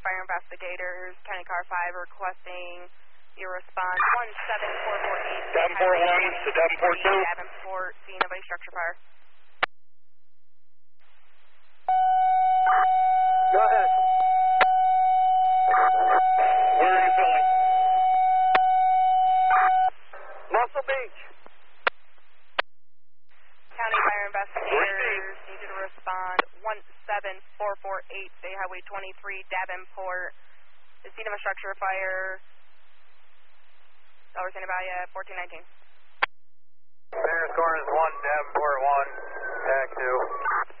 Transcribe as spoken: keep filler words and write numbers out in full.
Fire investigators, County Car five requesting your response. one seven four four eight. Davenport one to Davenport two. Davenport, scene of a structure fire. Go ahead. Where are you filling? Muscle Beach. County Fire investigators need you to respond. one seven four four eight, State Highway twenty-three, Davenport. The scene of a structure fire. Dollar Santa Valia, fourteen nineteen. Mayor's Corners one, Davenport one, tag two.